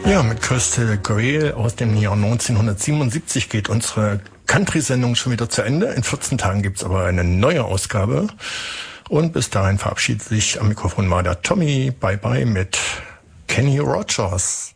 Ja, mit Crystal Grail aus dem Jahr 1977 geht unsere Country-Sendung schon wieder zu Ende. In 14 Tagen gibt's aber eine neue Ausgabe. Und bis dahin verabschiedet sich am Mikrofon mal der Tommy. Bye bye mit Kenny Rogers.